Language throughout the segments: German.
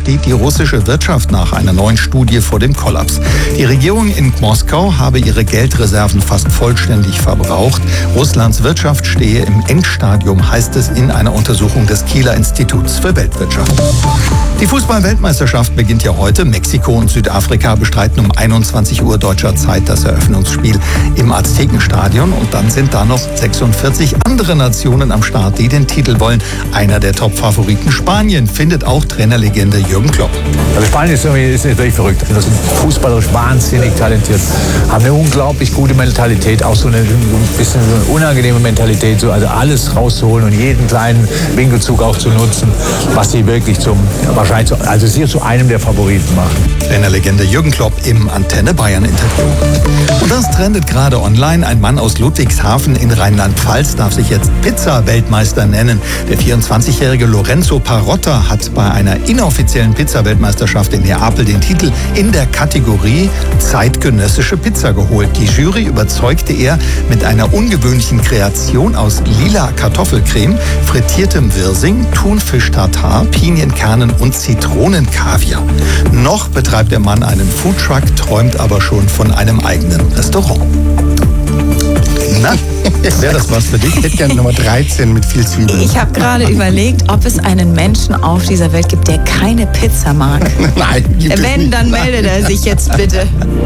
steht die russische Wirtschaft nach einer neuen Studie vor dem Kollaps. Die Regierung in Moskau habe ihre Geldreserven fast vollständig verbraucht. Russlands Wirtschaft stehe im Endstadium, heißt es in einer Untersuchung des Kieler Instituts für Weltwirtschaft. Die Fußball-Weltmeisterschaft beginnt ja heute. Mexiko und Südafrika bestreiten um 21 Uhr deutscher Zeit das Eröffnungsspiel im Aztekenstadion. Und dann sind da noch 46 andere Nationen am Start, die den Titel wollen. Einer der Top-Favoriten, Spanien, findet auch Trainerlegende Jürgen Klopp. Also Spanien ist natürlich verrückt. Das sind fußballerisch wahnsinnig talentiert. Haben eine unglaublich gute Mentalität, auch so ein bisschen so eine unangenehme Mentalität, so also alles rauszuholen und jeden kleinen Winkelzug auch zu nutzen, was sie wirklich zu einem der Favoriten machen. Trainerlegende Jürgen Klopp im Antenne Bayern Interview. Und das trendet gerade online. Ein Mann aus Ludwigshafen in Rheinland-Pfalz darf sich jetzt Pizza-Weltmeister nennen. Der 24-jährige Lorenzo Parotta hat bei einer inoffiziellen Pizza-Weltmeisterschaft in Neapel den Titel in der Kategorie zeitgenössische Pizza geholt. Die Jury überzeugte er mit einer ungewöhnlichen Kreation aus lila Kartoffelcreme, frittiertem Wirsing, Thunfisch-Tartar, Pinienkernen und Zitronenkaviar. Noch betreibt der Mann einen Foodtruck, träumt aber schon von einem eigenen Restaurant. Na, wäre das was für dich? Ich hätte gerne Nummer 13 mit viel Zwiebeln. Ich habe gerade überlegt, ob es einen Menschen auf dieser Welt gibt, der keine Pizza mag. Nein, gibt es Wenn, nicht. dann meldet er sich jetzt bitte.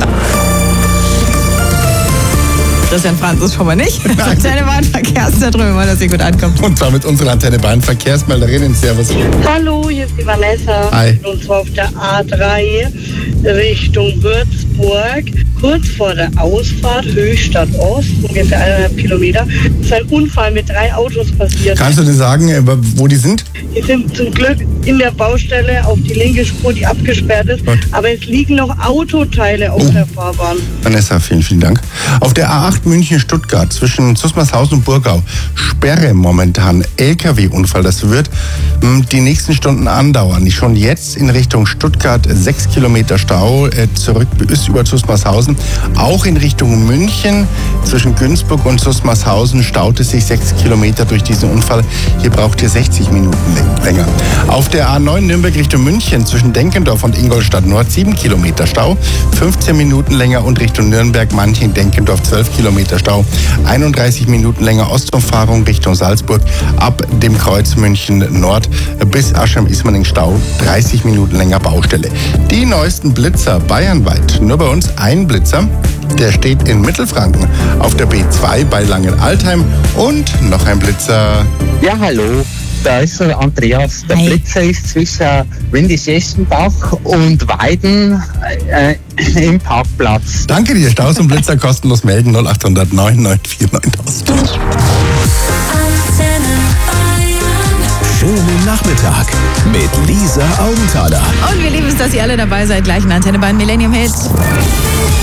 Christian Franz ist schon mal nicht. Antenne Bayern Verkehrszentrale, weil das hier gut ankommt. Und zwar mit unserer Antenne Bayern Verkehrsmelderin. Servus. Hallo, hier ist die Vanessa. Hi. Und zwar auf der A3 Richtung Würzburg. Kurz vor der Ausfahrt Höchstadt Ost, ungefähr 1,5 Kilometer, ist ein Unfall mit 3 Autos passiert. Kannst du dir sagen, wo die sind? Die sind zum Glück in der Baustelle auf die linke Spur, die abgesperrt ist. Gut. Aber es liegen noch Autoteile auf der Fahrbahn. Vanessa, vielen Dank. Auf der A8 München-Stuttgart zwischen Zusmarshausen und Burgau Sperre momentan. LKW-Unfall. Das wird die nächsten Stunden andauern. Schon jetzt in Richtung Stuttgart 6 Kilometer Stau zurück bis über Zusmarshausen. Auch in Richtung München zwischen Günzburg und Zusmarshausen staut es sich 6 Kilometer durch diesen Unfall. Hier braucht ihr 60 Minuten länger. Auf der A9 Nürnberg Richtung München zwischen Denkendorf und Ingolstadt Nord 7 Kilometer Stau, 15 Minuten länger und Richtung Nürnberg Manching-Denkendorf 12 Kilometer Stau, 31 Minuten länger Ostumfahrung Richtung Salzburg ab dem Kreuz München Nord bis Aschheim-Ismaning Stau, 30 Minuten länger Baustelle. Die neuesten Blitzer bayernweit, nur bei uns ein Blitzer, der steht in Mittelfranken auf der B2 bei Langenaltheim und noch ein Blitzer. Ja, hallo. Da ist der Andreas. Der Hi. Blitzer ist zwischen Windisch-Eschenbach und Weiden im Parkplatz. Danke dir, Staus und Blitzer kostenlos melden 0800 994 9000. Schönen Nachmittag mit Lisa Augenthaler. Und wir lieben es, dass ihr alle dabei seid. Gleich in Antenne Bayern Millennium Hits.